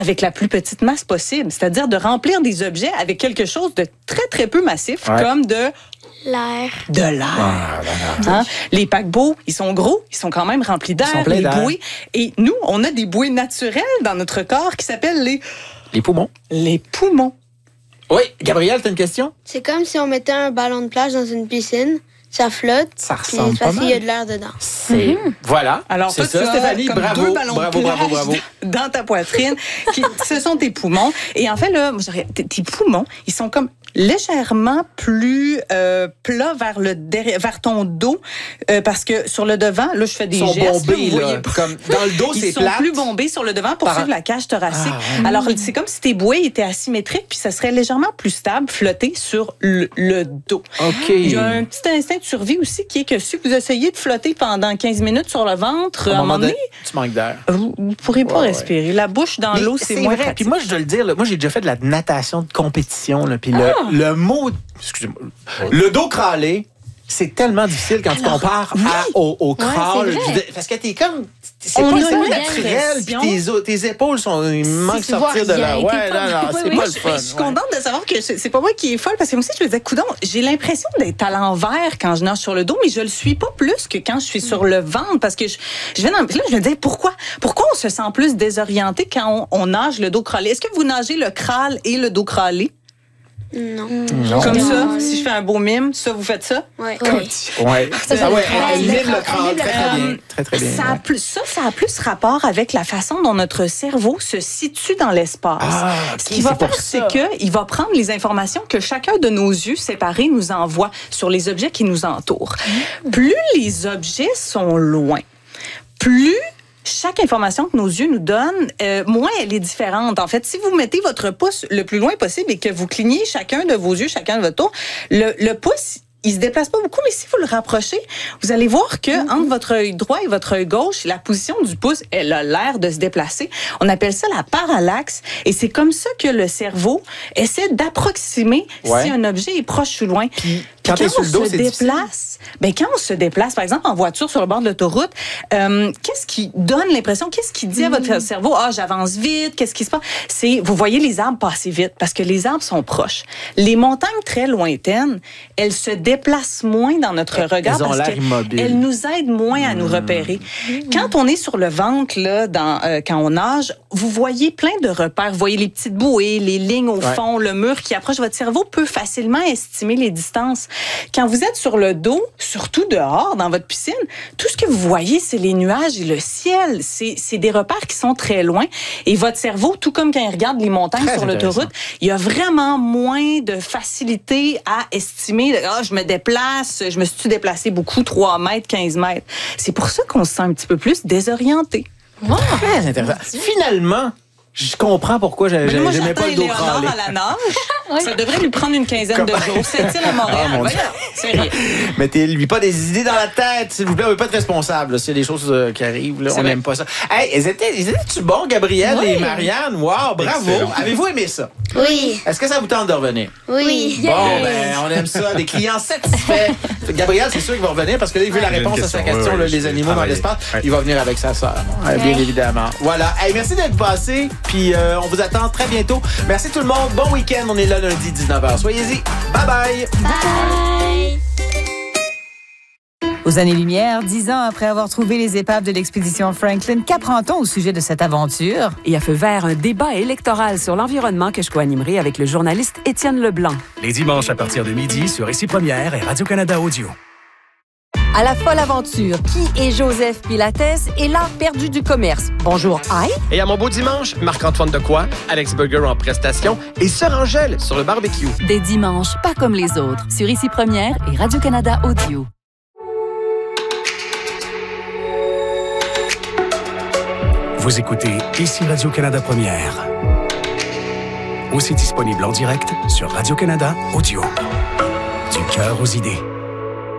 avec la plus petite masse possible, c'est-à-dire de remplir des objets avec quelque chose de très, très peu massif, comme de l'air. Hein? Les paquebots, ils sont gros, ils sont quand même remplis d'air, les bouées. Et nous, on a des bouées naturelles dans notre corps qui s'appellent les poumons. Les poumons. Oui, Gabrielle, t'as une question? C'est comme si on mettait un ballon de plage dans une piscine. Ça flotte. Ça ressemble pas mal. Parce qu'il y a de l'air dedans. Voilà. Alors, c'est ça, Stéphanie. Bravo. Deux ballons de plage dans ta poitrine. Ce sont tes poumons. Et en fait, là, tes poumons, ils sont comme légèrement plus plats vers ton dos, parce que sur le devant, là, je fais des gestes. Bombés, là, vous voyez pas. Comme dans le dos, c'est plate. Ils sont plus bombés sur le devant pour suivre la cage thoracique. Alors, c'est comme si tes bouées étaient asymétriques, puis ça serait légèrement plus stable, flotter sur le dos. OK. Il y a un petit instinct de survie aussi qui est que si vous essayez de flotter pendant 15 minutes sur le ventre, à un moment donné, tu manques d'air. Vous ne pourrez pas respirer. La bouche dans l'eau, c'est moins pratique. Puis moi, je dois le dire, moi, j'ai déjà fait de la natation de compétition. Puis le mot, excusez-moi, le dos crâlé, c'est tellement difficile quand tu compares au crawl. Parce que t'es comme... C'est pas naturel, puis tes épaules ils manquent de sortir de là. Ouais, non, c'est pas le fun. Je suis contente de savoir que c'est pas moi qui est folle, parce que moi aussi, je me disais, coudonc, j'ai l'impression d'être à l'envers quand je nage sur le dos, mais je le suis pas plus que quand je suis sur le ventre, parce que je me disais, pourquoi on se sent plus désorienté quand on nage le dos crâlé? Est-ce que vous nagez le crâle et le dos crâlé? Non. Comme ça, si je fais un beau mime, ça, vous faites ça? Oui. Elle mime le crâle très bien. Très bien. Ça a plus rapport avec la façon dont notre cerveau se situe dans l'espace. Ce qu'il va faire, c'est qu'il va prendre les informations que chacun de nos yeux séparés nous envoie sur les objets qui nous entourent. Plus les objets sont loin, plus chaque information que nos yeux nous donnent, moins elle est différente. En fait, si vous mettez votre pouce le plus loin possible et que vous clignez chacun de vos yeux, chacun de votre tour, le pouce, il se déplace pas beaucoup, mais si vous le rapprochez, vous allez voir que entre votre œil droit et votre œil gauche, la position du pouce, elle a l'air de se déplacer. On appelle ça la parallaxe, et c'est comme ça que le cerveau essaie d'approximer si un objet est proche ou loin. Puis quand on se déplace, quand on se déplace, par exemple en voiture sur le bord de l'autoroute, qu'est-ce qui donne l'impression, qu'est-ce qui dit à votre cerveau, j'avance vite, qu'est-ce qui se passe? C'est, vous voyez les arbres passer vite parce que les arbres sont proches. Les montagnes très lointaines, elles se déplacent moins dans notre regard parce qu'elles nous aident moins à nous repérer. Quand on est sur le ventre, là, quand on nage, vous voyez plein de repères. Vous voyez les petites bouées, les lignes au fond, le mur qui approche. Votre cerveau peut facilement estimer les distances. Quand vous êtes sur le dos, surtout dehors, dans votre piscine, tout ce que vous voyez, c'est les nuages et le ciel. C'est des repères qui sont très loin. Et votre cerveau, tout comme quand il regarde les montagnes sur l'autoroute, il y a vraiment moins de facilité à estimer. Je me déplace, je me suis déplacé beaucoup, 3 mètres, 15 mètres. C'est pour ça qu'on se sent un petit peu plus désorienté. Très intéressant. Finalement, je comprends pourquoi j'aimais pas le dos crâlé. À la nage, ça devrait lui prendre une quinzaine de jours. C'est-il à Montréal? Sérieux. Mettez-lui pas des idées dans la tête, s'il vous plaît. On veut pas être responsable. S'il y a des choses qui arrivent, là, on n'aime pas ça. Hey, ils étaient-tu bons, Gabrielle et Marianne? Wow, bravo. Excellent. Avez-vous aimé ça? Oui. Est-ce que ça vous tente de revenir? Oui. Bon, on aime ça. Des clients satisfaits. Gabrielle, c'est sûr qu'il va revenir parce que là, il veut la réponse à sa question, les animaux dans l'espace. Il va venir avec sa sœur, bien évidemment. Voilà. Hey, merci d'être passé. Puis on vous attend très bientôt. Merci tout le monde. Bon week-end. On est là lundi 19h. Soyez-y. Bye bye. Bye. Aux années-lumière, 10 ans après avoir trouvé les épaves de l'expédition Franklin, qu'apprend-on au sujet de cette aventure? Et à feu vert, un débat électoral sur l'environnement que je co-animerai avec le journaliste Étienne Leblanc. Les dimanches à partir de midi sur Ici Première et Radio-Canada Audio. À la folle aventure, qui est Joseph Pilates et l'art perdu du commerce? Bonjour, aïe! Et à mon beau dimanche, Marc-Antoine Decoy, Alex Burger en prestation et Sœur Angèle sur le barbecue. Des dimanches pas comme les autres, sur Ici Première et Radio-Canada Audio. Vous écoutez Ici Radio-Canada Première. Aussi disponible en direct sur Radio-Canada Audio. Du cœur aux idées.